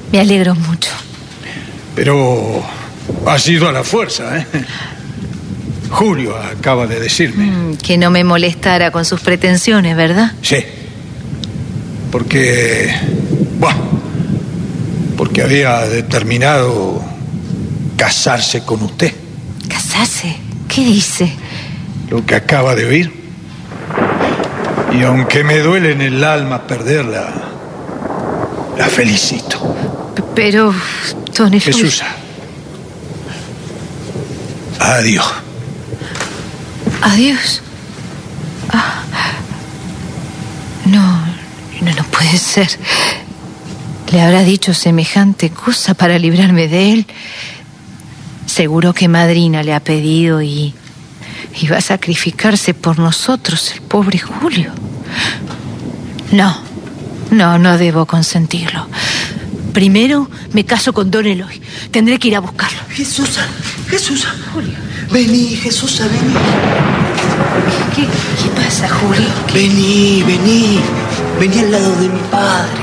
Me alegro mucho. Pero has ido a la fuerza, ¿eh? Julio acaba de decirme. Que no me molestara con sus pretensiones, ¿verdad? Sí. Porque había determinado casarse con usted. ¿Casarse? ¿Qué dice? Lo que acaba de oír. Y aunque me duele en el alma perderla, la felicito. Pero, don Eloy... Jesús. Adiós. ¿Adiós? No puede ser. ¿Le habrá dicho semejante cosa para librarme de él? Seguro que madrina le ha pedido y va a sacrificarse por nosotros, el pobre Julio. No debo consentirlo. Primero me caso con don Eloy. Tendré que ir a buscarlo. Jesús, Julio. Vení, Jesús, vení. ¿Qué pasa, Julio? Vení al lado de mi padre.